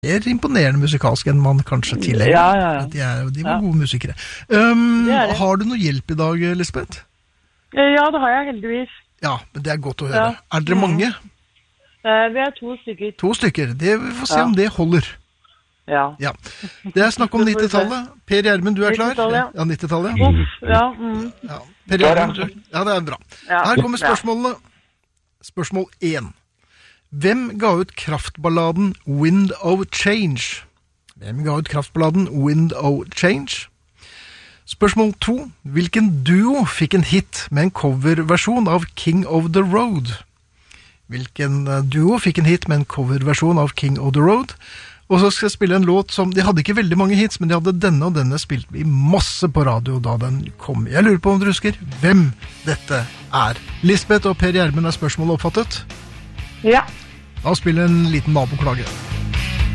mer imponerende musikalsk enn man kanskje tidligere. Ja. De var gode musikere. Har du noe hjelp i dag, Lisbeth? Ja, det har jeg heldigvis. Ja, men det er godt å høre. Er dere mange? Vi er 2 stykker. 2 stykker. Vi får se om det holder. Ja. Det er snakk om 90-tallet. Per Gjermund, du er klar? 90-tallet, ja. 90-tallet. Ja. Per Gjermund, ja, det er bra. Her kommer spørsmålene. Spørsmål 1. Hvem ga ut kraftballaden Wind of Change? Spørsmål 2. Hvilken duo fikk en hit med en coverversjon av King of the Road? Og så skal jeg spille en låt som, de hadde ikke veldig mange hits, men de hadde denne, og denne spilte vi masse på radio da den kom. Jeg lurer på om dere husker hvem dette er. Lisbeth og Per Gjermund, er spørsmålet oppfattet? Ja. Da spiller en liten naboklage.